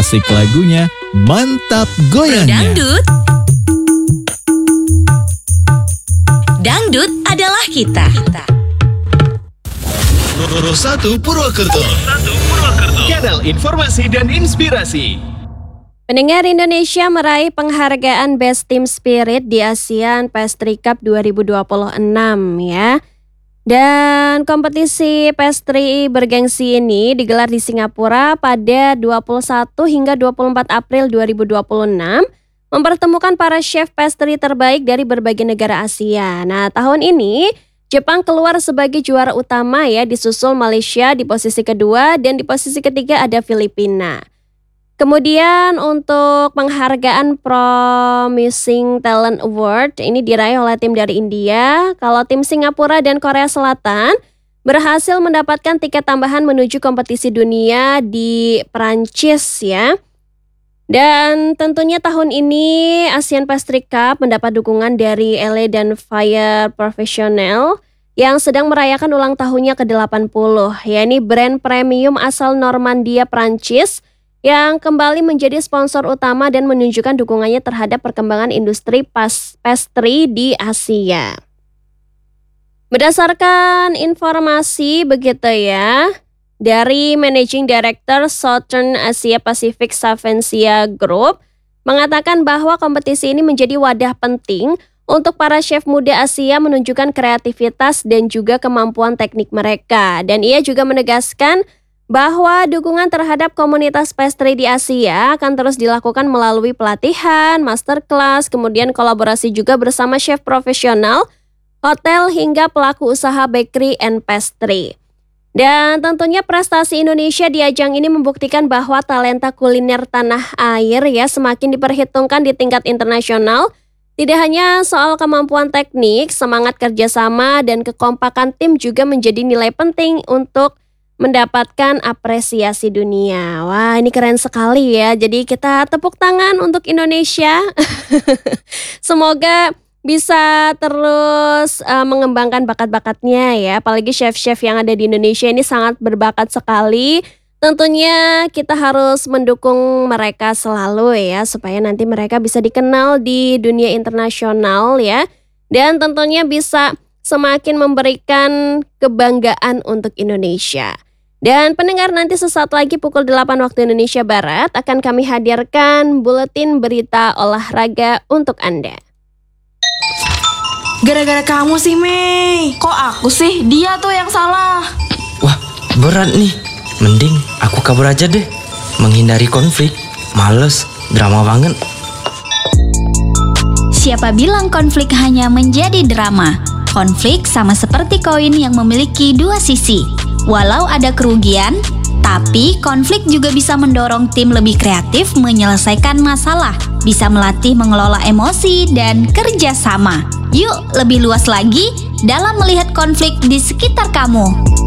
asik lagunya, mantap goyangnya. Dangdut. Dangdut adalah kita. Nomor 1 Purwokerto. Kanal informasi dan inspirasi. Pendengar Indonesia meraih penghargaan Best Team Spirit di ASEAN Pastry Cup 2026 ya. Dan kompetisi pastry bergengsi ini digelar di Singapura pada 21 hingga 24 April 2026, mempertemukan para chef pastry terbaik dari berbagai negara Asia. Nah, tahun ini Jepang keluar sebagai juara utama ya, disusul Malaysia di posisi kedua dan di posisi ketiga ada Filipina. Kemudian untuk penghargaan Promising Talent Award ini diraih oleh tim dari India. Kalau tim Singapura dan Korea Selatan berhasil mendapatkan tiket tambahan menuju kompetisi dunia di Perancis ya. Dan tentunya tahun ini ASEAN Pastry Cup mendapat dukungan dari Elle dan Fire Professional yang sedang merayakan ulang tahunnya ke-80, yakni brand premium asal Normandia, Prancis, yang kembali menjadi sponsor utama dan menunjukkan dukungannya terhadap perkembangan industri pastry di Asia. Berdasarkan informasi begitu ya, dari Managing Director Southern Asia Pacific Savencia Group mengatakan bahwa kompetisi ini menjadi wadah penting untuk para chef muda Asia menunjukkan kreativitas dan juga kemampuan teknik mereka. Dan ia juga menegaskan bahwa dukungan terhadap komunitas pastry di Asia akan terus dilakukan melalui pelatihan, masterclass, kemudian kolaborasi juga bersama chef profesional, hotel hingga pelaku usaha bakery and pastry. Dan tentunya prestasi Indonesia di ajang ini membuktikan bahwa talenta kuliner tanah air ya semakin diperhitungkan di tingkat internasional. Tidak hanya soal kemampuan teknik, semangat kerjasama dan kekompakan tim juga menjadi nilai penting untuk mendapatkan apresiasi dunia. Wah, ini keren sekali ya. Jadi kita tepuk tangan untuk Indonesia. Semoga bisa terus mengembangkan bakat-bakatnya ya. Apalagi chef-chef yang ada di Indonesia ini sangat berbakat sekali. Tentunya kita harus mendukung mereka selalu ya, supaya nanti mereka bisa dikenal di dunia internasional ya. Dan tentunya bisa semakin memberikan kebanggaan untuk Indonesia. Dan pendengar, nanti sesaat lagi pukul 8 waktu Indonesia Barat akan kami hadirkan buletin berita olahraga untuk Anda. Gara-gara kamu sih, Mei. Kok aku sih? Dia tuh yang salah. Wah, berat nih. Mending aku kabur aja deh. Menghindari konflik. Males, drama banget. Siapa bilang konflik hanya menjadi drama? Konflik sama seperti koin yang memiliki dua sisi. Walau ada kerugian, tapi konflik juga bisa mendorong tim lebih kreatif menyelesaikan masalah, bisa melatih mengelola emosi dan kerja sama. Yuk lebih luas lagi dalam melihat konflik di sekitar kamu.